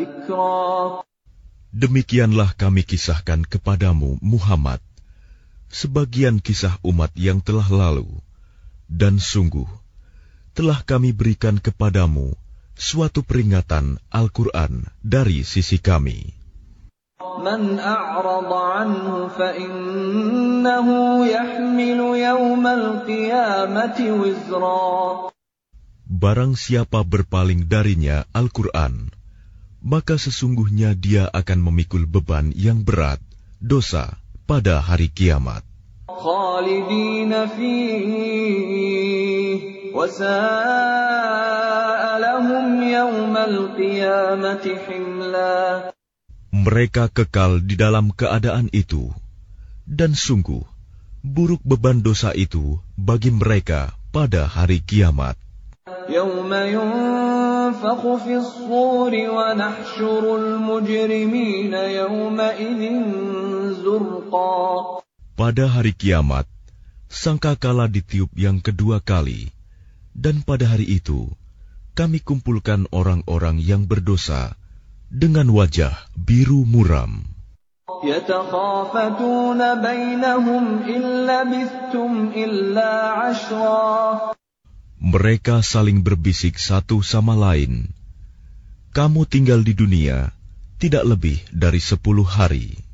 ذكرا. Demikianlah kami kisahkan kepadamu, Muhammad, sebagian kisah umat yang telah lalu, dan sungguh telah kami berikan kepadamu suatu peringatan Al-Quran dari sisi kami. Man a'rada anhu fa innahu yahmilu yawmal qiyamati wizra. Barang siapa berpaling darinya Al-Quran, maka sesungguhnya dia akan memikul beban yang berat, dosa, pada hari kiamat. Khalidina fihi wa sa'a lahum yawmal qiyamati himla. Mereka kekal di dalam keadaan itu, dan sungguh buruk beban dosa itu bagi mereka pada hari kiamat. Yawma yunfakhu fis suri wa nahsyurul mujrimina yawma idzin zurqa. Pada hari kiamat, sangkakala ditiup yang kedua kali, dan pada hari itu kami kumpulkan orang-orang yang berdosa dengan wajah biru muram. Yatakhafatuna bainahum illa labithtum illa 'ashra. Mereka saling berbisik satu sama lain, kamu tinggal di dunia tidak lebih dari 10 hari.